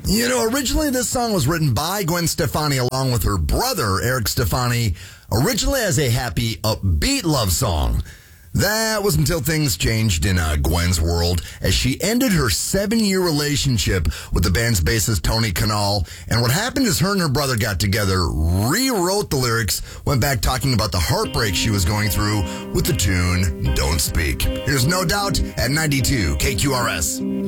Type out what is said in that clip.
Originally this song was written by Gwen Stefani along with her brother, Eric Stefani, originally as a happy, upbeat love song. That was until things changed in Gwen's world as she ended her 7-year relationship with the band's bassist Tony Kanal. And what happened is her and her brother got together, rewrote the lyrics, went back talking about the heartbreak she was going through with the tune Don't Speak. Here's No Doubt at 92 KQRS.